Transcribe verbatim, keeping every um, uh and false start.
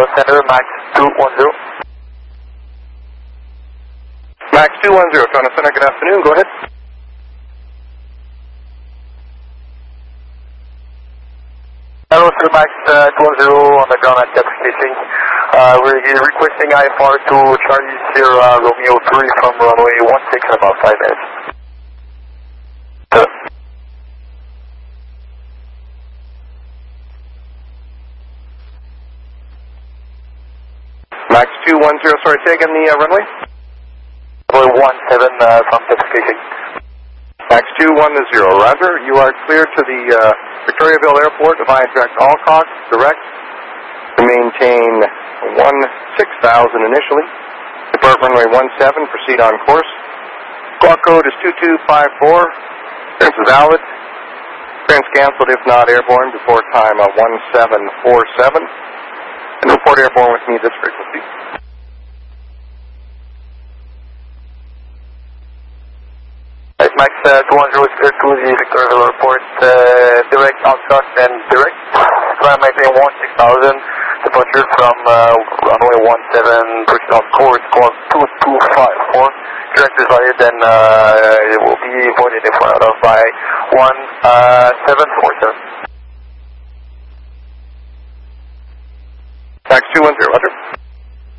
Center, Max two one zero. Max two one zero, Toronto Center, good afternoon, go ahead. Hello, sir, Max uh, two one zero on the ground at Depth Station. Uh, we're requesting I F R to Charlie Sierra Romeo three from runway one six in about five minutes. Sir. Max two one zero, sorry, say again the uh, runway? Runway one seven uh, from Depth Station. Max two one zero, Roger, you are clear to the uh, Victoriaville Airport, Divine Direct Alcock, direct to maintain one six thousand initially. Depart runway one seven, proceed on course. Squawk code is two two five four, clearance is valid. Clearance cancelled if not airborne before time uh, one seven four seven. And report airborne with me this frequency. Right, Max uh, two one zero is clear to the Victoriaville Airport, uh, direct Alcock and direct. Climb maintain one six thousand, departure from uh, runway one seven, proceed on course, squawk two two five four. Direct is valid, then uh, it will be avoided if we're out of by one seven four seven.